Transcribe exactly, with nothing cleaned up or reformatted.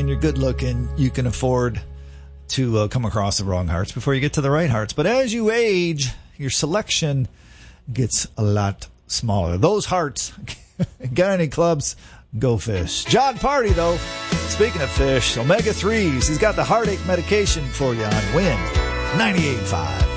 and you're good looking, you can afford to uh, come across the wrong hearts before you get to the right hearts. But as you age, your selection gets a lot smaller. Those hearts, got any clubs? Go fish. John Party, though, speaking of fish, omega threes, he's got the heartache medication for you on Win ninety-eight point five.